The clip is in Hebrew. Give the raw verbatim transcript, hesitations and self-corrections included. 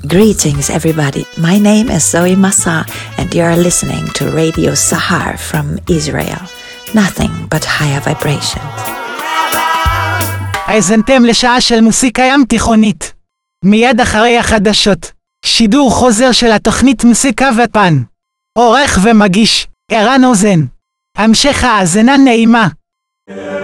Greetings everybody, my name is Zoe Massa and you are listening to Radio Sahar from Israel. Nothing but higher vibrations. האזנתם לשעה של מוסיקה ים תיכונית. מיד אחרי החדשות, שידור חוזר של התוכנית מוסיקה ופן. עורך ומגיש, ערן אוזן. המשך האזנה נעימה.